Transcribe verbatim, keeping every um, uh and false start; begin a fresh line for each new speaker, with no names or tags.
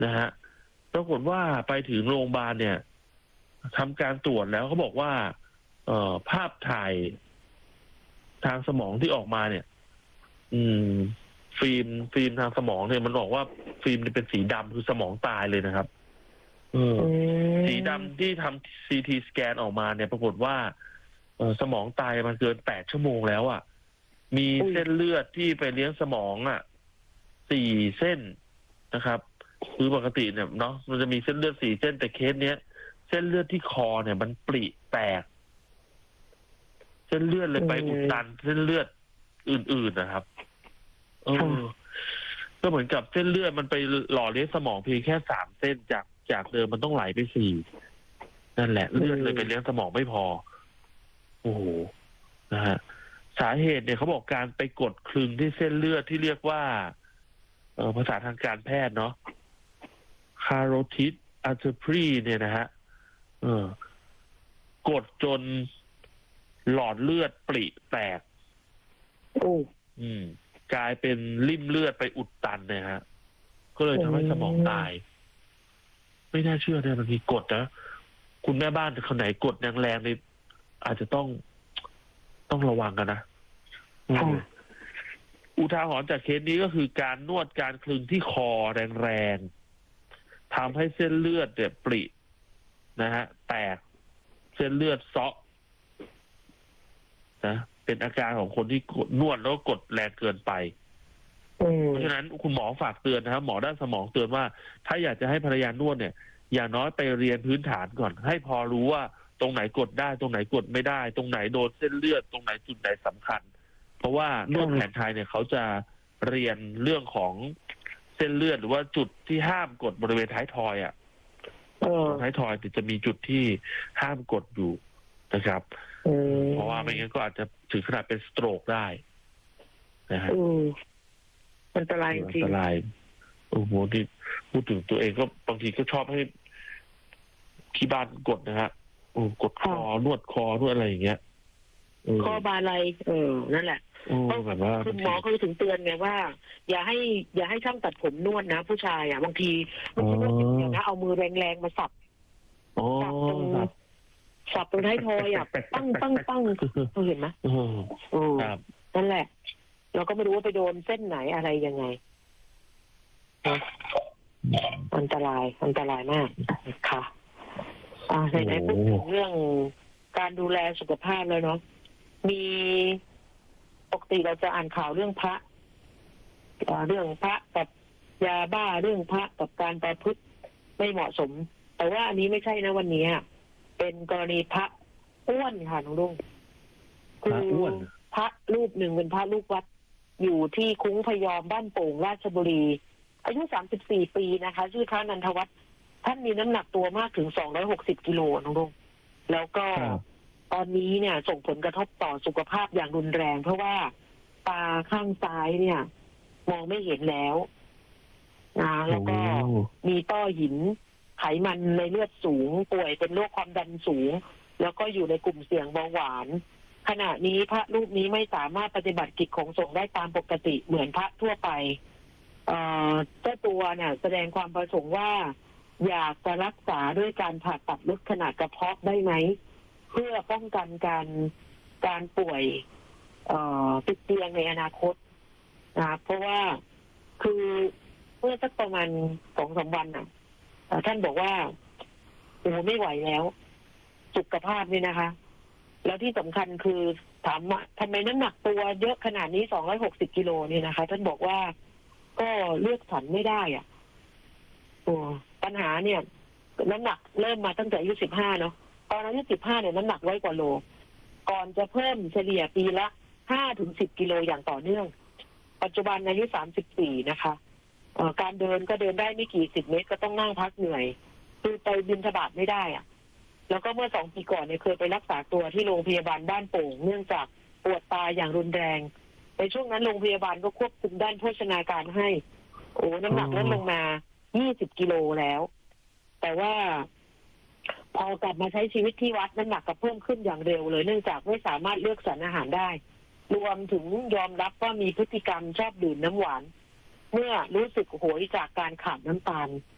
นะฮะปรากฏว่าไปถึงโรงพยาบาลเนี่ยทำการตรวจแล้วเขาบอกว่า เอ่อภาพถ่ายทางสมองที่ออกมาเนี่ย อืม ฟิล์มฟิล์มทางสมองเนี่ยมันบอกว่าฟิล์มเนี่ยเป็นสีดำคือสมองตายเลยนะครับเออสีดำที่ทำซีทีสแกนออกมาเนี่ยปรากฏว่าเออสมองตายมันเกินแปดชั่วโมงแล้วอ่ะมีเส้นเลือดที่ไปเลี้ยงสมองอ่ะสี่เส้นนะครับคือปกติเนี่ยเนาะมันจะมีเส้นเลือดสี่เส้นแต่เคสเนี้ยเส้นเลือดที่คอเนี่ยมันปริแตกเส้นเลือดเลยไปอุดตันเส้นเลือดอื่นๆนะครับเออก็เหมือนกับเส้นเลือดมันไปหล่อเลี้ยงสมองเพียงแค่สามเส้นจากจากเดิมมันต้องไหลไปสี่นั่นแหละเลือดเลยไปเลี้ยงสมองไม่พอโอ้โหนะฮะสาเหตุเนี่ยเขาบอกการไปกดคลึงที่เส้นเลือดที่เรียกว่าเออภาษาทางการแพทย์เนาะ carotid artery เนี่ยนะฮะเออกดจนหลอดเลือดปริแตก
โอ้
อืมกลายเป็นริ่มเลือดไปอุดตันเนี่ยฮะก็เลยทำให้สมองตายไม่น่าเชื่อเนี่ยบางทีกดนะคุณแม่บ้านคนไหนกดแรงๆนี่อาจจะต้องต้องระวังกันนะอุทาหรณ์จากเคสนี้ก็คือการนวดการคลึงที่คอแรงๆทำให้เส้นเลือดเนี่ยปรินะฮะแตกเส้นเลือดเซาะนะเป็นอาการของคนที่กดนวดแล้วกดแรงเกินไปเพราะฉะนั้นคุณหมอฝากเตือนนะครับหมอด้านสมองเตือนว่าถ้าอยากจะให้ภรรยานวดเนี่ยอย่างน้อยไปเรียนพื้นฐานก่อนให้พอรู้ว่าตรงไหนกดได้ตรงไหนกดไม่ได้ตรงไหนโดนเส้นเลือดตรงไหนจุดไหนสำคัญเพราะว่านวดแผนไทยเนี่ยเขาจะเรียนเรื่องของเส้นเลือดหรือว่าจุดที่ห้ามกดบริเวณท้ายทอยอ่ะท้ายทอยจะมีจุดที่ห้ามกดอยู่นะครับเพราะว่าไม่งั้นก็อาจจะถึงขนาดเป็นสโตรกได้นะฮะ
อันตรายจริง
อันตรายโอ้โหที่พูดถึงตัวเองก็บางทีก็ชอบให้ที่บ้านกดนะฮะโอ้กดคอนวดคอนวดอะไรอย่างเงี้ย
คอบาไหลเออนั่นแหละ
เพราะแบบว่า
คุณหมอเขาถึงเตือนไงว่าอย่าให้อย่าให้ช่างตัดผมนวดนะผู้ชายอ่ะบางทีไม่ใช่นวดอย่างเดียวนะเอามือแรงๆมาสับสับตรงสับตรงท้ายทอยอ่ะปั้งปั้งปั้งเห็นไหมโอ้นั่นแหละเราก็ไม่รู้ว่าไปโดนเส้นไหนอะไรยังไงอันตรายอันตรายมากค่ะอ่าไหนๆพูดถึงเรื่องการดูแลสุขภาพแล้วเนาะมีปกติเราจะอ่านข่าวเรื่องพระเรื่องพระกับยาบ้าเรื่องพระกับการประพฤติไม่เหมาะสมแต่ว่าอันนี้ไม่ใช่นะวันนี้เป็นกรณีพระอ้วนค่ะน้องลุงคือพระรูปหนึ่งเป็นพระลูกวัดอยู่ที่คุ้งพยอมบ้านโป่งราชบุรีอายุสามสิบสี่ปีนะคะชื่อพระนันทวัฒน์ท่านมีน้ำหนักตัวมากถึงสองร้อยหกสิบกิโลน้องลุงแล้วก็ตอนนี้เนี่ยส่งผลกระทบต่อสุขภาพอย่างรุนแรงเพราะว่าตาข้างซ้ายเนี่ยมองไม่เห็นแล้วนะแล้วก็มีต้อหินไขมันในเลือดสูงป่วยเป็นโรคความดันสูงแล้วก็อยู่ในกลุ่มเสี่ยงเบาหวานขณะนี้พระรูปนี้ไม่สามารถปฏิบัติกิจของสงฆ์ได้ตามปกติเหมือนพระทั่วไปเจ้าตัวเนี่ยแสดงความประสงค์ว่าอยากจะรักษาด้วยการผ่าตัดลดขนาดกระเพาะได้ไหมเพื่อป้องกันการการป่วยติดเตียงในอนาคตนะเพราะว่าคือเมื่อสักประมาณสองสามวันน่ะท่านบอกว่าโอ้ไม่ไหวแล้วสุขภาพนี่นะคะแล้วที่สำคัญคือถามว่าทำไมน้ำหนักตัวเยอะขนาดนี้สองร้อยหกสิบกิโลนี่นะคะท่านบอกว่าก็เลือกสรรไม่ได้อ่ะโอ้ปัญหาเนี่ยน้ำหนักเริ่มมาตั้งแต่อายุสิบห้าเนาะตอนอายุสิบห้าเนี่ยน้ำหนักร้อยกว่าโลก่อนจะเพิ่มเฉลี่ยปีละห้าถึงสิบกิโลอย่างต่อเนื่องปัจจุบันอายุสามสิบสี่นะคะการเดินก็เดินได้ไม่กี่สิบเมตรก็ต้องนั่งพักเหนื่อยคือไปบิณฑบาตไม่ได้อ่ะแล้วก็เมื่อสองปีก่อนเนี่ยเคยไปรักษาตัวที่โรงพยาบาลบ้านโป่งเนื่องจากปวดตาอย่างรุนแรงในช่วงนั้นโรงพยาบาลก็ควบคุมด้านโภชนาการให้โอ้น้ำหนักลดลงมายี่สิบกิโลแล้วแต่ว่าพอกลับมาใช้ชีวิตที่วัดน้ำหนักก็เพิ่มขึ้นอย่างเร็วเลยเนื่องจากไม่สามารถเลือกสรรอาหารได้รวมถึงยอมรับว่ามีพฤติกรรมชอบดื่มน้ำหวานเมื่อรู้สึกโหยจากการขาดน้ำตาล